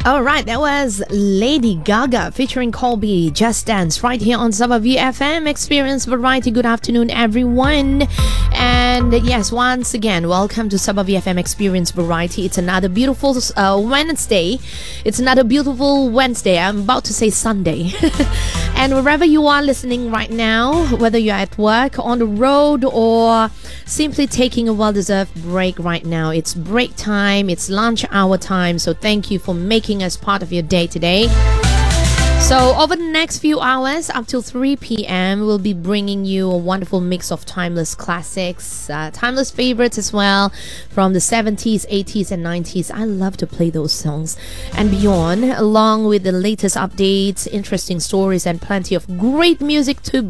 All right, that was Lady Gaga featuring Colby, Just Dance, right here on Sabah VFM Experience Variety. Good afternoon, everyone. And yes, once again, welcome to Sabah VFM Experience Variety. It's another beautiful Wednesday. It's another beautiful Wednesday. I'm about to say Sunday. And wherever you are listening right now, whether you're at work, on the road, or simply taking a well-deserved break right now, it's break time, it's lunch hour time. So thank you for making us part of your day today. So over the next few hours up till 3 p.m. we'll be bringing you a wonderful mix of timeless classics, timeless favorites as well, from the 70s, 80s and 90s. I love to play those songs and beyond, along with the latest updates, interesting stories and plenty of great music to